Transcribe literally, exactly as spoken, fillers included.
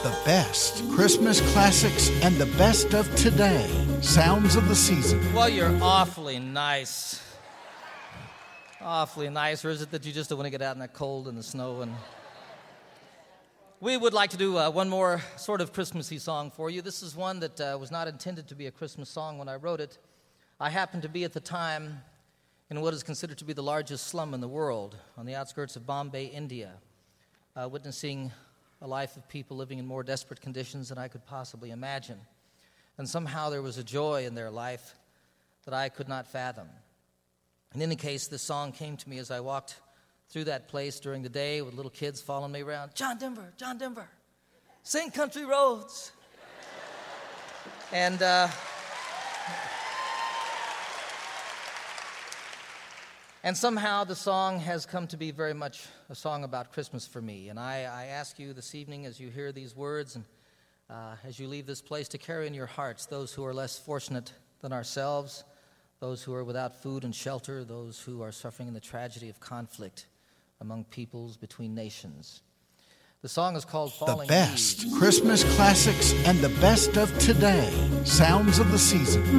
The best Christmas classics and the best of today. Sounds of the season. Well, you're awfully nice. Awfully nice. Or is it that you just don't want to get out in that cold and the snow? And we would like to do uh, one more sort of Christmassy song for you. This is one that uh, was not intended to be a Christmas song when I wrote it. I happened to be at the time in what is considered to be the largest slum in the world, on the outskirts of Bombay, India, uh, witnessing a life of people living in more desperate conditions than I could possibly imagine. And somehow there was a joy in their life that I could not fathom. In any case, this song came to me as I walked through that place during the day with little kids following me around. John Denver, John Denver, sing Country Roads. And uh, and somehow the song has come to be very much a song about Christmas for me. And I, I ask you this evening, as you hear these words and uh, as you leave this place, to carry in your hearts those who are less fortunate than ourselves, those who are without food and shelter, those who are suffering in the tragedy of conflict among peoples, between nations. The song is called Falling The best Leaves. Christmas classics and the best of today. Sounds of the season.